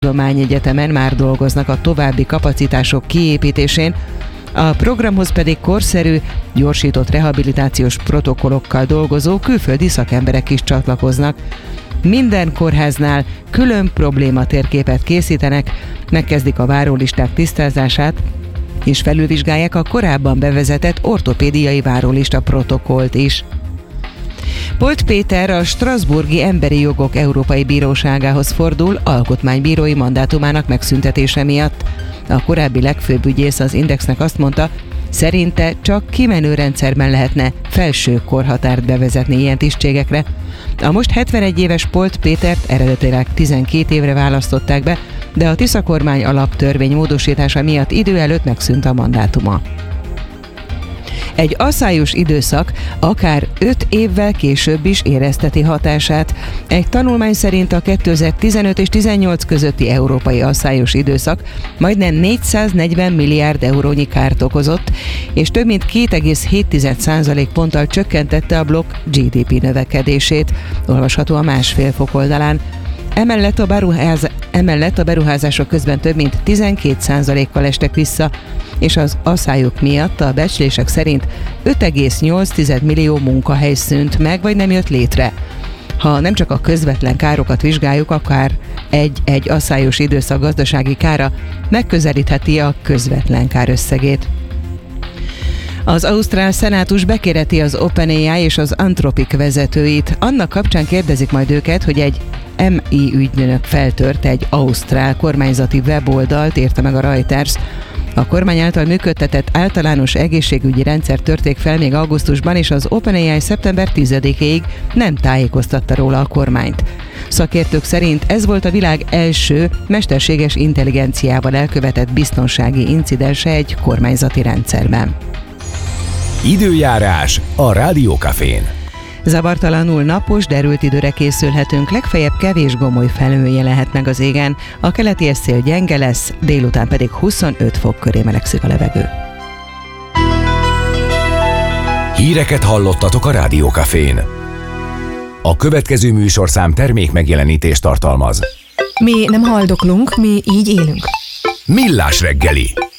Tudományegyetemen már dolgoznak a további kapacitások kiépítésén, a programhoz pedig korszerű, gyorsított rehabilitációs protokollokkal dolgozó külföldi szakemberek is csatlakoznak. Minden kórháznál külön problématérképet készítenek, megkezdik a várólisták tisztázását, és felülvizsgálják a korábban bevezetett ortopédiai várólista protokollt is. Polt Péter a Strasbourgi Emberi Jogok Európai Bíróságához fordul alkotmánybírói mandátumának megszüntetése miatt. A korábbi legfőbb ügyész az Indexnek azt mondta, szerinte csak kimenő rendszerben lehetne felső korhatárt bevezetni ilyen tisztségekre. A most 71 éves Polt Pétert eredetileg 12 évre választották be, de a Tisza kormány alaptörvény módosítása miatt idő előtt megszűnt a mandátuma. Egy aszályos időszak akár 5 évvel később is érezteti hatását. Egy tanulmány szerint a 2015 és 18 közötti európai aszályos időszak majdnem 440 milliárd eurónyi kárt okozott, és több mint 2,7% ponttal csökkentette a blokk GDP növekedését, olvasható a Másfél Fok oldalán. Emellett a beruházások közben több mint 12%-kal estek vissza, és az aszályok miatt a becslések szerint 5,8 millió munkahely szűnt meg, vagy nem jött létre. Ha nem csak a közvetlen károkat vizsgáljuk, akár egy aszályos időszak gazdasági kára megközelítheti a közvetlen kár összegét. Az ausztrál szenátus bekéreti az OpenAI és az Anthropic vezetőit. Annak kapcsán kérdezik majd őket, hogy egy MI ügynök feltört egy ausztrál kormányzati weboldalt, írta meg a Reuters. A kormány által működtetett általános egészségügyi rendszer törték fel még augusztusban, és az OpenAI szeptember 10-ig nem tájékoztatta róla a kormányt. Szakértők szerint ez volt a világ első mesterséges intelligenciával elkövetett biztonsági incidense egy kormányzati rendszerben. Időjárás a Rádiókafén. Zavartalanul napos, derült időre készülhetünk, legfeljebb kevés gomoly felhője lehet meg az égen, a keleti szél gyenge lesz, délután pedig 25 fok köré melegszik a levegő. Híreket hallottatok a Rádiókafén. A következő műsorszám termék megjelenítést tartalmaz. Mi nem haldoklunk, mi így élünk. Millás reggeli.